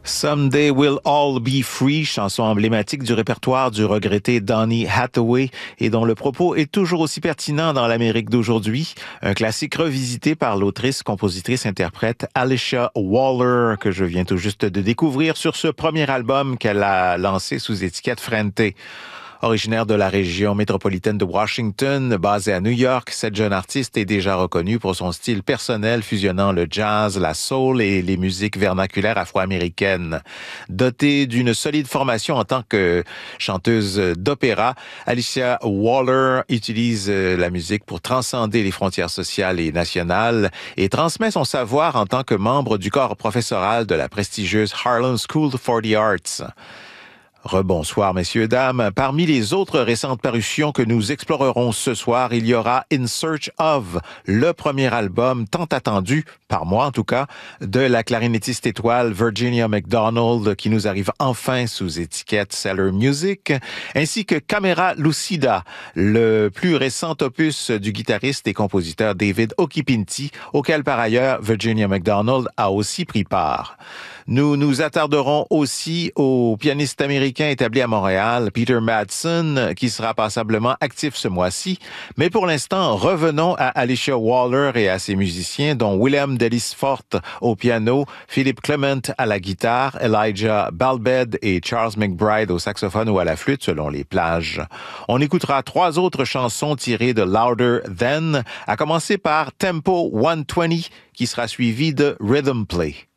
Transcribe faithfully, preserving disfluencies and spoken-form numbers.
Someday We'll All Be Free, chanson emblématique du répertoire du regretté Donny Hathaway et dont le propos est toujours aussi pertinent dans l'Amérique d'aujourd'hui. Un classique revisité par l'autrice, compositrice, interprète Alicia Waller, que je viens tout juste de découvrir sur ce premier album qu'elle a lancé sous étiquette Frente. Originaire de la région métropolitaine de Washington, basée à New York, cette jeune artiste est déjà reconnue pour son style personnel fusionnant le jazz, la soul et les musiques vernaculaires afro-américaines. Dotée d'une solide formation en tant que chanteuse d'opéra, Alicia Waller utilise la musique pour transcender les frontières sociales et nationales et transmet son savoir en tant que membre du corps professoral de la prestigieuse Harlem School for the Arts. Rebonsoir, messieurs, dames. Parmi les autres récentes parutions que nous explorerons ce soir, il y aura In Search of, le premier album tant attendu, par moi en tout cas, de la clarinettiste étoile Virginia McDonald, qui nous arrive enfin sous étiquette Cellar Music, ainsi que Camera Lucida, le plus récent opus du guitariste et compositeur David Okipinti, auquel par ailleurs Virginia McDonald a aussi pris part. Nous nous attarderons aussi au pianiste américain établi à Montréal, Peter Madsen, qui sera passablement actif ce mois-ci. Mais pour l'instant, revenons à Alicia Waller et à ses musiciens, dont Willem Delisfort au piano, Philip Clement à la guitare, Elijah Balbed et Charles McBride au saxophone ou à la flûte, selon les plages. On écoutera trois autres chansons tirées de Louder Than, à commencer par Tempo cent vingt, qui sera suivi de Rhythm Play.